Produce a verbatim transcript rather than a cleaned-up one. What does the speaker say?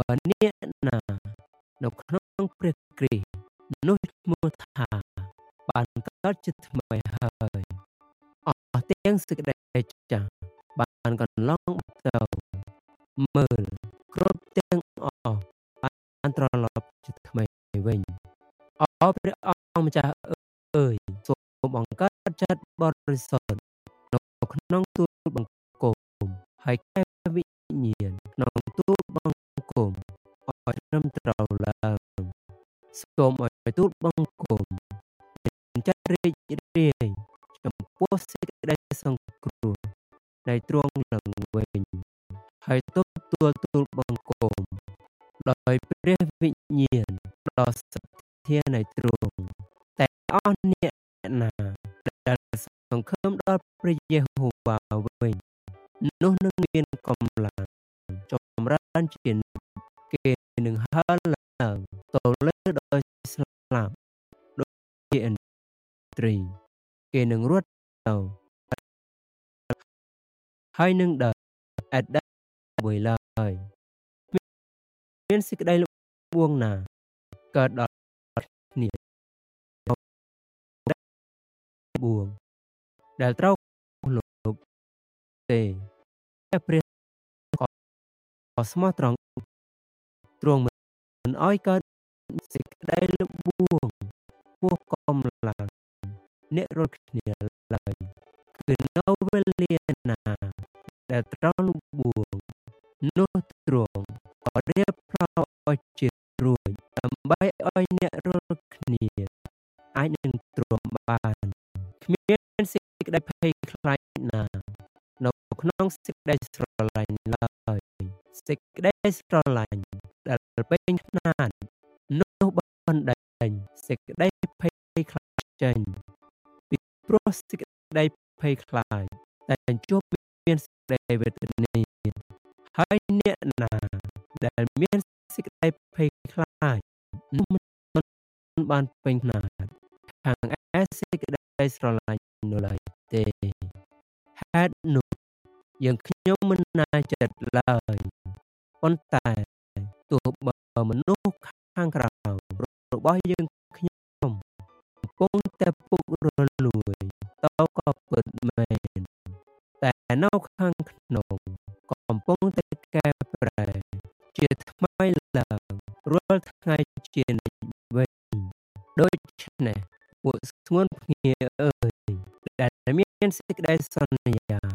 បើអ្នកណានៅក្នុងព្រះគ្រីស្ទនោះឈ្មោះថាបានកើតជាថ្មីហើយអស់ទាំងសេចក្តីចាស់បានកន្លងទៅមើលគ្រប់ទាំងអស់បានត្រឡប់ជាថ្មីវិញអរព្រះអង្គម្ចាស់អើយសូមបង្កើតចិត្តបរិសុទ្ធនៅក្នុងទូលបង្គំហើយកែវិញ្ញាណក្នុងទូលបង្គំឲ្យត្រឹមត្រូវឡើងសូមឲ្យទូលបង្គំមានចិត្តរីករាយចំពោះសេចក្តីសង្គ្រោះដែលទ្រង់ឡើងវិញហើយទទួលទូលបង្គំដោយព្រះវិញ្ញាណដ៏សទ្ធានៃទ្រង់តែអស់អ្នកណាដែលសង្ឃឹមដល់ព្រះយេហូវ៉ាវិញនោះនឹងមានកម្លាំងចម្រើនជានិច្ចគេនឹងហើរឡើងទៅលើដោយស្លាប់ដូចជាឥន្ទ្រីគេនឹងរត់ទៅហើយនឹងដើរឥតដែលអ្វីឡើយមានសេចក្តីល្បួងណាកើតដល់គ្នាបួងដែលត្រូវលោកទេតែព្រះក៏ស្មោះត្រង់ទ្រង់មិនអោយកើតសេចក្តីល្បួងពោះកម្លាំងអ្នករត់គ្នាឡើយគឺនៅវេលាណាដែលត្រូវល្បួងនោះទ្រង់ក៏រៀបផ្លោឲ្យជារួចដើម្បីឲ្យអ្នករត់គ្នាអាចនឹងទ្រាំបានគ្មានសេចក្តីភ័យខ្លាចណានៅក្នុងសេចក្តីស្រឡាញ់ឡើយសេចក្តីស្រឡាញ់ដែលពេញខ្នាតនោះបណ្ដេញសេចក្តីភ័យខ្លាចចេញពីព្រោះសេចក្តីភ័យខ្លាចតែជួបមានសេចក្តីវេទនាហើយអ្នកណាដែលមានសេចក្តីភ័យខ្លាចនោះមិនបានពេញខ្នាតខាងឯសេចក្តីស្រឡាញ់នៅឡើយទេហេតុនោះយើងខ្ញុំមិនណាចិត្តឡើយប៉ុន្តែទោះបើមនុស្សខាងក្រៅរបស់យើងខ្ញុំកំពុងតែពុករលួយតើក៏ពិតមែនតែនៅខាងក្នុងកំពុងតែកែប្រែជាថ្មីឡើងរាល់ថ្ងៃជានិច្ចវិញដូច្នេះពួកស្ងួនភ្ងាអើយដែលមានសេចក្តីសន្